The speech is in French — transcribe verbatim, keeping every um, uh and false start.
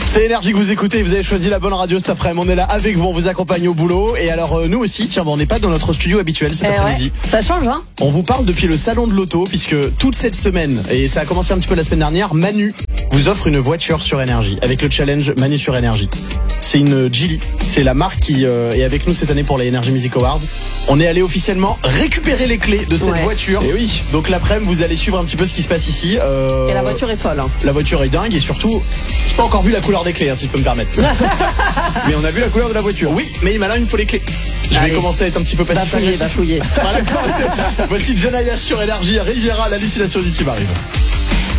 C'est Énergie que vous écoutez, vous avez choisi la bonne radio cet après-midi. On est là avec vous, on vous accompagne au boulot. Et alors euh, nous aussi, tiens, bon, on n'est pas dans notre studio habituel cet eh après-midi. Ouais, ça change, hein. On vous parle depuis le salon de l'auto, puisque toute cette semaine, et ça a commencé un petit peu la semaine dernière, Manu vous offre une voiture sur énergie, avec le challenge Manu sur énergie. C'est une Geely, c'est la marque qui euh, est avec nous cette année pour les Energy Music Awards. On est allé officiellement récupérer les clés de cette ouais. voiture. Et oui. Donc l'après-midi, vous allez suivre un petit peu ce qui se passe ici. Euh, et la voiture est folle. Hein. La voiture est dingue et surtout, j'ai pas encore vu la couleur des clés, hein, si je peux me permettre. Mais on a vu la couleur de la voiture. Oui, mais maintenant il me faut les clés. Je Allez. vais commencer à être un petit peu passif. Va fouiller, va fouiller. Voilà, voici Jenayas sur énergie, Riviera, l'hallucination du team arrive.